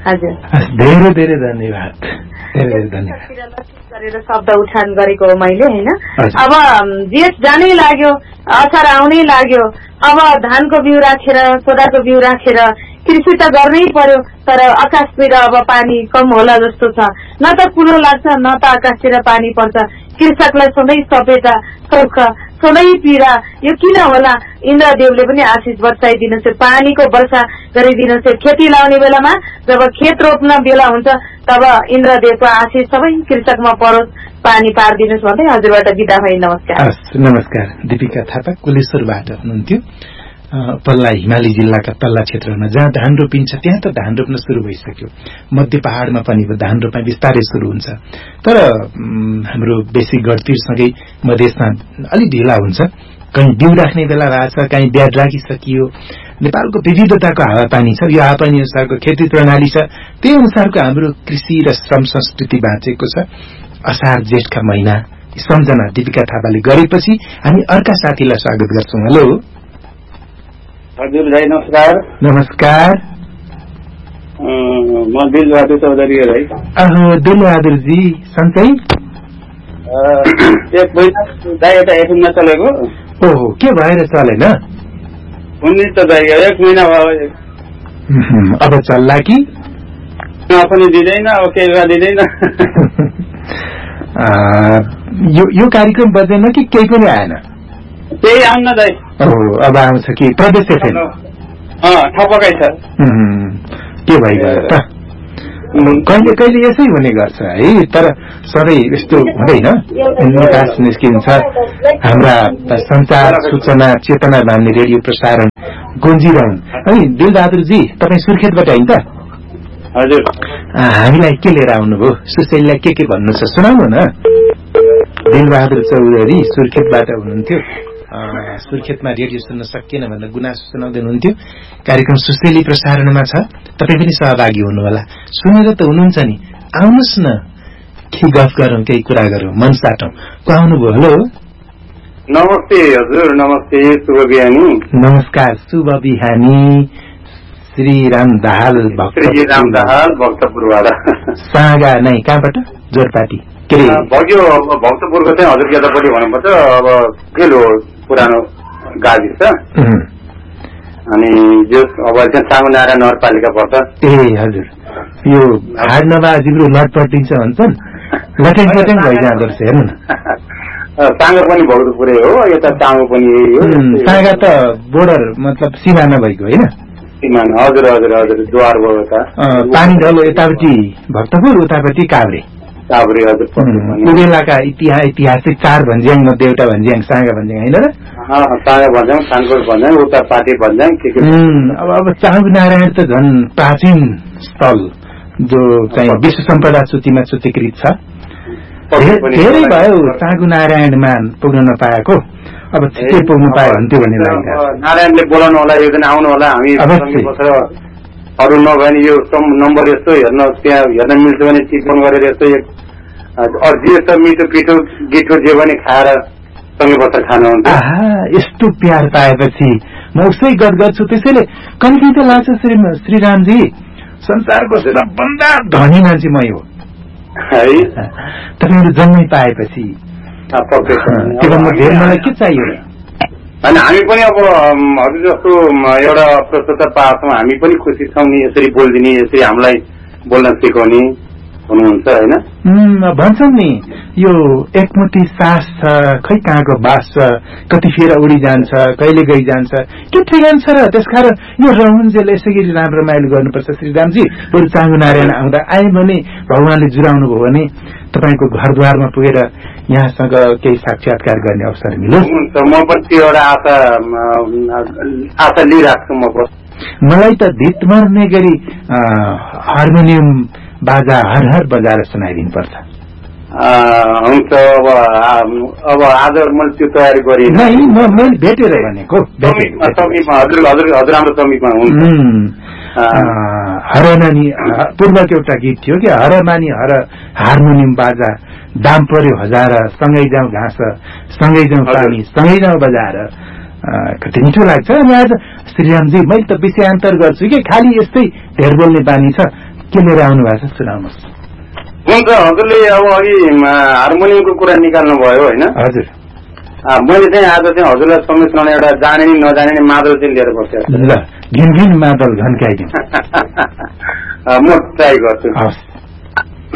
हजुर धेरै धेरै धन्यवाद धेरै धेरै धन्यवाद गरेर शब्द उठान गरेको हो मैले हैन। अब जेठ जानै लाग्यो, असार आउनै लाग्यो, अब धानको बिउ राखेर कोदाको बिउ राखेर कृषि त गर्नै पर्यो, तर आकाशतिर अब पानी कम होला जस्तो छ। न त कुलो लाग्छ न त आकाशतिर पानी पर्छ। कृषकलाई सधैँ सपेटा सौख सधैँ पीडा, यो किन होला? इन्द्रदेवले पनि आशिष वर्षाइदिनुहोस्, पानीको वर्षा गरिदिनुहोस्। खेती लाउने बेलामा जब खेत रोप्न बेला हुन्छ तब इन्द्रदेवको आशिष सबै कृषकमा परोस्, पानी पारिदिनुहोस् भन्दै हजुरबाट बिदा भए। नमस्कार। नमस्कार। दीपिका थापा कुलेश्वरबाट हुनुहुन्थ्यो। पल्ला हिमाली जिल्लाका तल्ला क्षेत्रमा जहाँ धान रोपिन्छ त्यहाँ त धान रोप्न शुरू भइसक्यो। मध्य पहाड़मा पनि धान रोप्न बिस्तारै शुरू हुन्छ, तर हाम्रो बेसी गढतीरसँगै मधेसमा अलि ढिला हुन्छ। कहीँ बिउ राख्ने बेला रहेछ, कहीँ ब्याड राखिसकियो। नेपालको विविधताको हावापानी छ, यो हावापानी अनुसारको खेती प्रणाली छ, त्यही अनुसारको हाम्रो कृषि र श्रम संस्कृति बाँचेको छ। असार जेठका महिना सम्झना दीपिका थापाले गरेपछि हामी अर्का साथीलाई स्वागत गर्छौं। हेलो हजुर भाइ नमस्कार। नमस्कार। म दिलबहादुर चौधरी हो भाइ। दिलबहादुर जी सन्चै? एक महिना दाइ यता एफएममा चलेको। ओहो, के भएर चलेन? उन्नी त दाइ एक महिना भयो। अब चल्ला कि? पनि दिँदैन, अब केही दिँदैन। यो कार्यक्रम बजेन कि केही पनि आएन? केही आउन दाइ। अब आउँछ कि प्रदेश एफएम? ठपकै छ। के भइगयो त? कहिले कहिले यसै हुने गर्छ है, तर सधैँ यस्तो हुँदैन। निकास निस्किन्छ। हाम्रा संचार सूचना चेतना भन्ने रेडियो प्रसारण गुन्जिरहन् है। दिलबहादुरजी तपाईँ सुर्खेतबाट होइन त? हजुर। हामीलाई के लिएर आउनुभयो? सुशैलीलाई के भन्नु छ सुनाउनु न। दिलबहादुर चौधरी सुर्खेतबाट हुनुहुन्थ्यो। सुर्खेतमा रेडियो सुन्न सकिएन भनेर गुनासो सुनाउँदै हुनुहुन्थ्यो। कार्यक्रम सुशैली प्रसारणमा छ, तपाईँ पनि सहभागी हुनुहोला। सुनेर त हुनुहुन्छ नि, आउनुहोस् न, के गफ गरौँ, केही कुरा गरौँ, मन साटौँ। को आउनुभयो? हेलो नमस्ते हजुर। नमस्ते, शुभ बिहानी। नमस्कार, शुभ बिहानी। श्रीराम दाहाल भक्तपुरबाट। सागा नै कहाँबाट? जोरपाटी के रे? भग्यो भक्तपुरको चाहिँ हजुर यतापट्टि भन्नुपर्छ। अब गेलो पुरानो गाडी छ, अनि जो अब चाहिँ सामुनारा नगरपालिका पर्छ। ए हजुर, यो हाड नभए जिब्रो लटपटिन्छ भन्छन्, लटेङ पटेङ भइजाँदो रहेछ। हेर्नु न, साँगा पनि भक्तपुरै हो, यता चाङो पनि यही हो। साँगा त बोर्डर मतलब सिमाना भएको होइन? सिमाना, हजुर हजुर हजुर, द्वार भयो यता। पानी ढलो यतापट्टि भक्तपुर, उतापट्टि काभ्रे। काभ्रे हजुर। बेलाका ऐतिहासिक 4 भन्ज्याङ मध्ये एउटा भन्ज्याङ साँगा भन्ज्याङ होइन र? साँगा भन्ज्याङ, खानकोट भन्ज्याङ, उता पाटी भन्ज्याङ के। अब चाँगुनारायण त झन् प्राचीन स्थल जो चाहिँ विश्व सम्पदा सूचीमा सूचीकृत छ। धेरै भयो चाँगुनारायणमा पुग्न नपाएको, अब छिटै पुग्नु पायो हुन्थ्यो भन्ने लाग्यो। नारायणले बोलाउनु होला, यो दिन आउनु होला। हामी अरू नभए नि यो नम्बर यस्तो हेर्न, त्यहाँ हेर्न मिल्छ भने टिफोन गरेर यस्तो जे छ मिठो पिठो गिठो जे पनि खाएर सँगै बसेर खानुहुन्छ। यस्तो प्यार पाएपछि म उसै गत गर्छु। त्यसैले कहिले त लाग्छ श्रीरामजी, संसारको सबभन्दा धनी मान्छे मै हो है। तपाईँहरू जन्मै पाएपछि त्योभन्दा धेरै मलाई के चाहियो? होइन, हामी पनि अब हजुर जस्तो एउटा प्रस्तुता पाछौँ, हामी पनि खुसी छौँ नि। यसरी बोलिदिने, यसरी हामीलाई बोल्न सिकाउने हुनुहुन्छ होइन? भन्छन् नि यो एकमुठी सास छ, खै कहाँको बास छ, कतिखेर उडी जान्छ, कहिले गई जान्छ, के ठेगान छ र? त्यसकारण यो रहुन्जेल यसरी राम्रो माइल गर्नुपर्छ श्रीरामजी। बरु चाँगुनारायण आउँदा आए भने भगवानले जुराउनु भयो भने तपाईको घरद्वारमा पुगेर यहाँसँग केही साक्षात्कार गर्ने अवसर मिलोस्। म पनि त्यो एउटा आशा लिइराख्छु। मलाई त धित मर्ने गरी हार्मोनियम बाजा हर हर बजाएर सुनाइदिनुपर्छ। हुन्छ, अब आज मैले त्यो तयारी गरेँ। मैले भेटेर भनेको हजुर हाम्रो समीपमा हुन्छ। हर नानी पूर्वको एउटा गीत थियो कि हर नानी हर हार्मोनियम बाजा दाम पर्यो 1000 सँगै जाउँ घाँस सँगै जाउँ पानी सँगै जाउँ बजाएर। कति मिठो लाग्छ। अनि आज श्रीरामजी मैले त विषयान्तर गर्छु कि खालि यस्तै धेर बोल्ने बानी छ। के लिएर आउनु भएको छ सुनाउनुहोस्। हुन्छ, हजुरले अब अघि हार्मोनियमको कुरा निकाल्नु भयो होइन? हजुर, मैले चाहिँ आज चाहिँ हजुरलाई सम्मिश्रण एउटा जाने नि नजाने नि मादल चाहिँ लिएर बसेको छु। ल घिन घिन मादल घन्काइदिनु। म ट्राई गर्छु।